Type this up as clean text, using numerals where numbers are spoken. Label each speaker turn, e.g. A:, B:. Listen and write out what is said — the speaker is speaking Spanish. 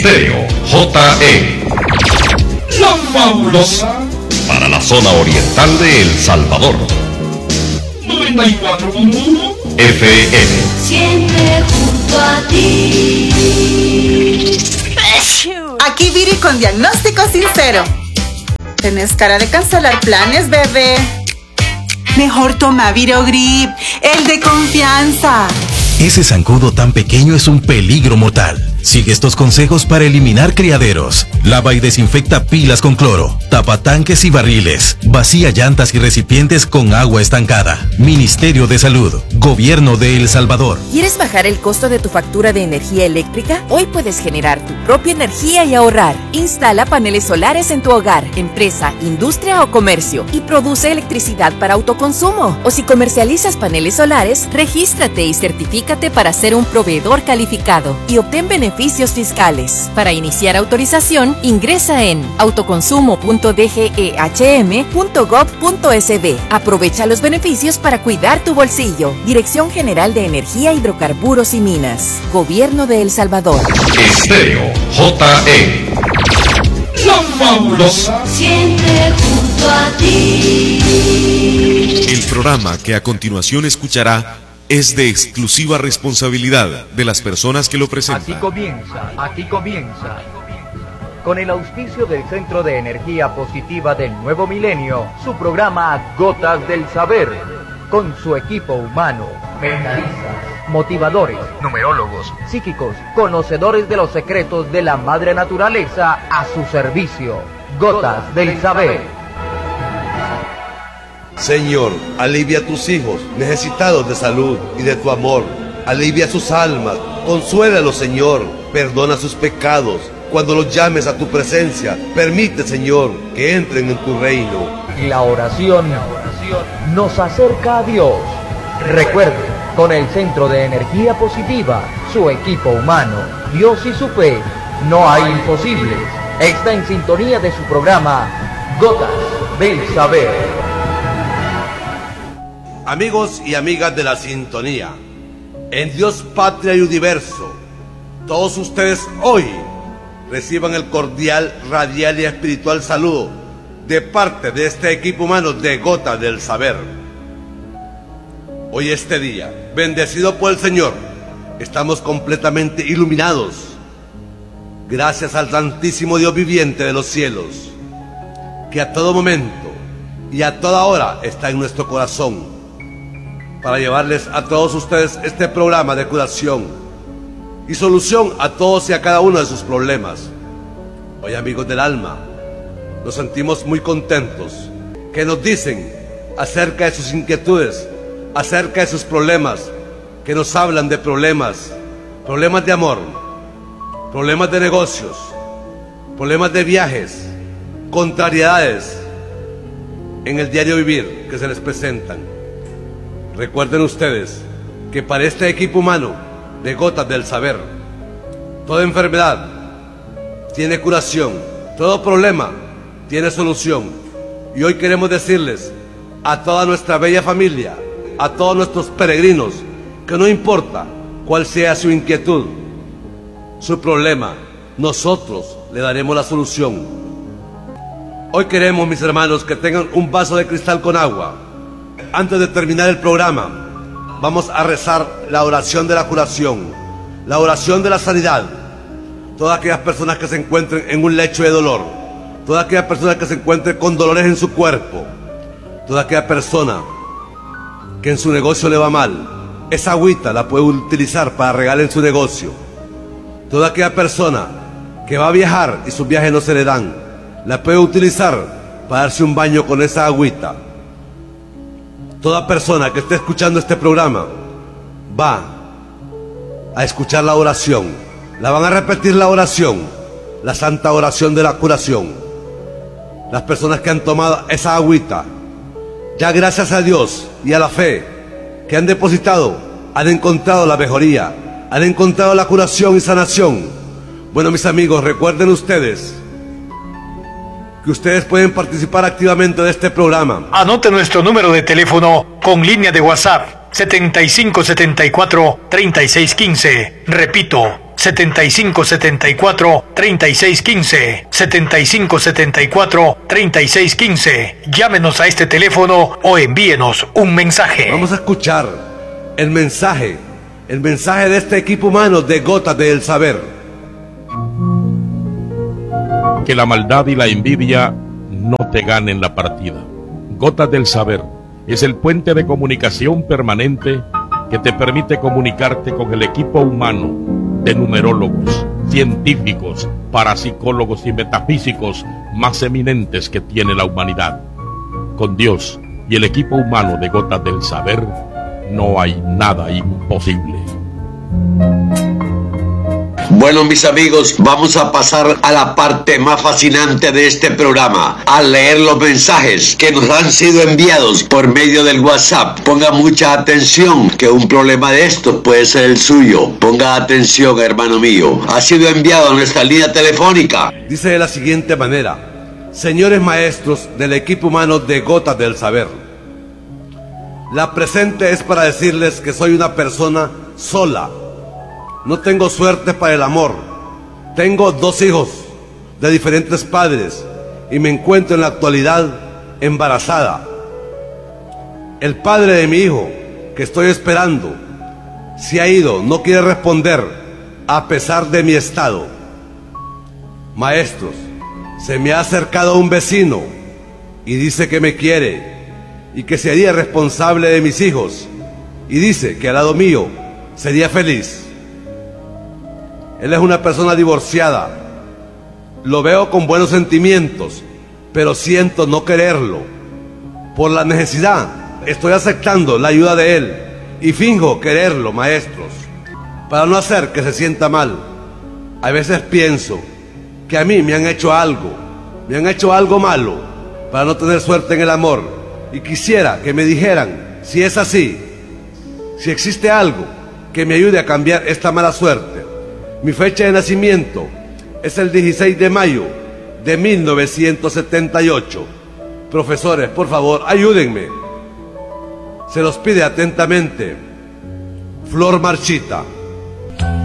A: Estéreo JE. La fabulosa para la zona oriental de El Salvador. 94.1 FM.
B: Siempre junto a ti.
C: Aquí Viri con diagnóstico sincero. ¿Tenés cara de cancelar planes, bebé? Mejor toma Virogrip, el de confianza.
D: Ese zancudo tan pequeño es un peligro mortal. Sigue estos consejos para eliminar criaderos. Lava y desinfecta pilas con cloro. Tapa tanques y barriles. Vacía llantas y recipientes con agua estancada. Ministerio de Salud. Gobierno de El Salvador.
E: ¿Quieres bajar el costo de tu factura de energía eléctrica? Hoy puedes generar tu propia energía y ahorrar. Instala paneles solares en tu hogar, empresa, industria o comercio y produce electricidad para autoconsumo. O si comercializas paneles solares, regístrate y certifícate para ser un proveedor calificado y obtén beneficios fiscales. Para iniciar autorización, ingresa en autoconsumo.dgehm.gov.sb. Aprovecha los beneficios para cuidar tu bolsillo. Dirección General de Energía, Hidrocarburos y Minas. Gobierno de El Salvador.
A: Estéreo JE. La fabulosa.
B: Siempre junto a ti.
F: El programa que a continuación escuchará es de exclusiva responsabilidad de las personas que lo presentan.
G: Aquí comienza, con el auspicio del Centro de Energía Positiva del Nuevo Milenio, su programa Gotas del Saber, con su equipo humano, mentalistas, motivadores, numerólogos, psíquicos, conocedores de los secretos de la madre naturaleza a su servicio. Gotas del Saber.
H: Señor, alivia a tus hijos necesitados de salud y de tu amor. Alivia sus almas, consuélalos, Señor. Perdona sus pecados. Cuando los llames a tu presencia, permite, Señor, que entren en tu reino.
G: La oración nos acerca a Dios. Recuerde, con el Centro de Energía Positiva, su equipo humano, Dios y su fe, no hay imposibles. Está en sintonía de su programa Gotas del Saber.
H: Amigos y amigas de la sintonía, en Dios, Patria y Universo, todos ustedes hoy reciban el cordial, radial y espiritual saludo de parte de este equipo humano de Gotas del Saber. Hoy este día, bendecido por el Señor, estamos completamente iluminados, gracias al Santísimo Dios viviente de los cielos, que a todo momento y a toda hora está en nuestro corazón, para llevarles a todos ustedes este programa de curación y solución a todos y a cada uno de sus problemas. Hoy, amigos del alma, nos sentimos muy contentos que nos dicen acerca de sus inquietudes, acerca de sus problemas, que nos hablan de problemas de amor, problemas de negocios, problemas de viajes, contrariedades en el diario vivir que se les presentan. Recuerden ustedes que para este equipo humano de Gotas del Saber, toda enfermedad tiene curación, todo problema tiene solución. Y hoy queremos decirles a toda nuestra bella familia, a todos nuestros peregrinos, que no importa cuál sea su inquietud, su problema, nosotros le daremos la solución. Hoy queremos, mis hermanos, que tengan un vaso de cristal con agua. Antes de terminar el programa, vamos a rezar la oración de la curación, la oración de la sanidad. Todas aquellas personas que se encuentren en un lecho de dolor, todas aquellas personas que se encuentren con dolores en su cuerpo, toda aquella persona que en su negocio le va mal, esa agüita la puede utilizar para regalar en su negocio. Toda aquella persona que va a viajar y sus viajes no se le dan, la puede utilizar para darse un baño con esa agüita. Toda persona que esté escuchando este programa va a escuchar la oración, la van a repetir la oración, la santa oración de la curación. Las personas que han tomado esa agüita, ya gracias a Dios y a la fe que han depositado, han encontrado la mejoría, han encontrado la curación y sanación. Bueno, mis amigos, recuerden ustedes que ustedes pueden participar activamente de este programa.
I: Anote nuestro número de teléfono con línea de WhatsApp 7574-3615. Repito, 7574-3615. 7574-3615. Llámenos a este teléfono o envíenos un mensaje.
H: Vamos a escuchar el mensaje de este equipo humano de Gotas del Saber.
J: Que la maldad y la envidia no te ganen la partida. Gotas del Saber es el puente de comunicación permanente que te permite comunicarte con el equipo humano de numerólogos, científicos, parapsicólogos y metafísicos más eminentes que tiene la humanidad. Con Dios y el equipo humano de Gotas del Saber, no hay nada imposible.
K: Bueno, mis amigos, vamos a pasar a la parte más fascinante de este programa, a leer los mensajes que nos han sido enviados por medio del WhatsApp. Ponga mucha atención, que un problema de estos puede ser el suyo. Ponga atención, hermano mío. Ha sido enviado a nuestra línea telefónica.
H: Dice de la siguiente manera: señores maestros del equipo humano de Gotas del Saber, la presente es para decirles que soy una persona sola. No tengo suerte para el amor. Tengo 2 hijos de diferentes padres y me encuentro en la actualidad embarazada. El padre de mi hijo, que estoy esperando, se ha ido, no quiere responder a pesar de mi estado. Maestros, se me ha acercado un vecino y dice que me quiere y que sería responsable de mis hijos, y dice que al lado mío sería feliz. Él es una persona divorciada. Lo veo con buenos sentimientos, pero siento no quererlo. Por la necesidad, estoy aceptando la ayuda de él y finjo quererlo, maestros, para no hacer que se sienta mal. A veces pienso que a mí me han hecho algo malo para no tener suerte en el amor, y quisiera que me dijeran si es así, si existe algo que me ayude a cambiar esta mala suerte. Mi fecha de nacimiento es el 16 de mayo de 1978. Profesores, por favor, ayúdenme. Se los pide atentamente Flor Marchita.